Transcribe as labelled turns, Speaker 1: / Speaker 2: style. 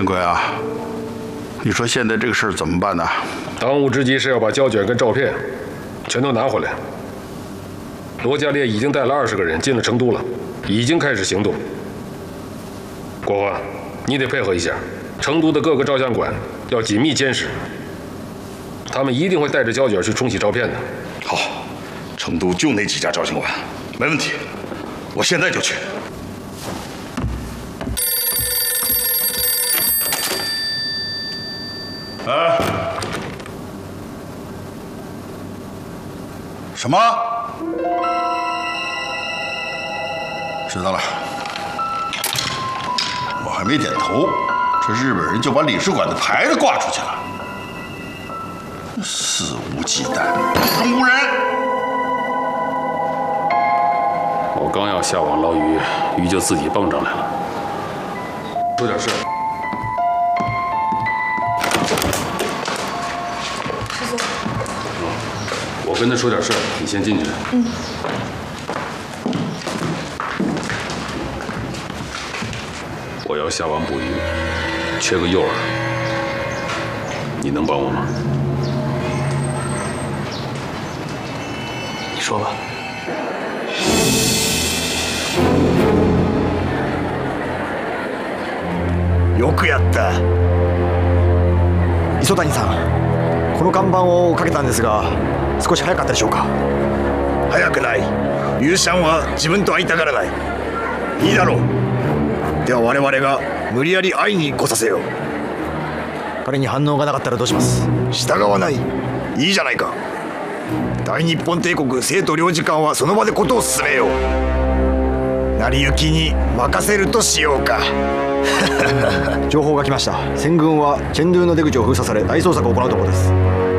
Speaker 1: 天贵啊，你说现在这个事儿怎么办呢？
Speaker 2: 当务之急是要把胶卷跟照片全都拿回来。罗家烈已经带了20个人进了成都了，已经开始行动。国华，你得配合一下，成都的各个照相馆要紧密监视，他们一定会带着胶卷去冲洗照片的。
Speaker 3: 好，成都就那几家照相馆，没问题，我现在就去。哎，什么？知道了。我还没点头，这日本人就把领事馆的牌子挂出去了，肆无忌惮，中国人！
Speaker 2: 我刚要下网捞鱼，鱼就自己蹦上来了。说点事。
Speaker 4: 师祖，
Speaker 2: 我跟他说点事儿，你先进去。我要下网捕鱼，缺个诱饵，你能帮我吗？
Speaker 5: 你说吧。
Speaker 6: よくやった。磯谷さん、この看板をかけたんですが、少し早かったでしょうか。早くない。ユーシャンは自分と会いたがらない。いいだろう。では我々が無理やり会いに来させよう。彼に反応がなかったらどうします？従わない。いいじゃないか。大日本帝国清都領事館はその場で事を進めよう。成り行きに任せるとしようか。情報が来ました。戦軍はチェンドゥの出口を封鎖され大捜索を行うところです。